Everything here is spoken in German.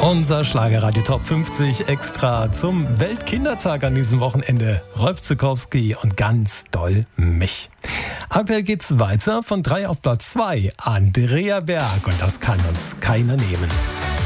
Unser Schlagerradio Top 50 extra zum Weltkindertag an diesem Wochenende. Rolf Zuckowski und ganz doll mich. Aktuell geht's weiter von 3 auf Platz 2. Andrea Berg, und das kann uns keiner nehmen.